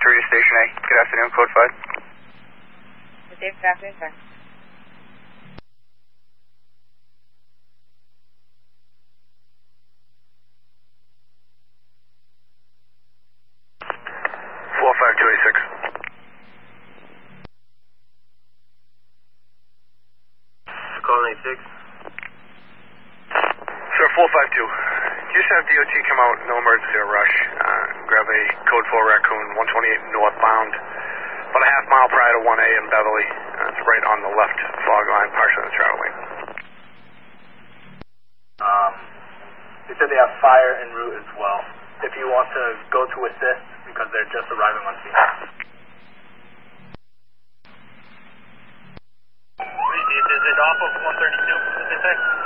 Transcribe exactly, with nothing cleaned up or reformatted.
three to Station A. Good afternoon, Code five. Good afternoon, sir. four five two eight six. Calling eight six. Sir, four five two. Just have D O T come out, no emergency or rush. Uh, grab a Code four Raccoon, one twenty-eight northbound, about a half mile prior to one A in Beverly. Uh, it's right on the left fog line, partially in the travel lane. Um, they said they have fire en route as well. If you want to go to assist, because they're just arriving on scene. Is it off of one thirty-two, did they say?